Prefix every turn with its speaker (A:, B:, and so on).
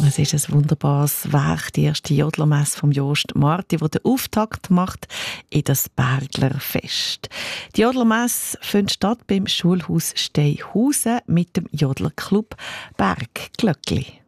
A: Es ist ein wunderbares Werk, die erste Jodlermesse von Jost Marti, die den Auftakt macht in das Berglerfest. Die Jodlermesse findet statt beim Schulhaus Steinhausen mit dem Jodlerclub Bergglöckli.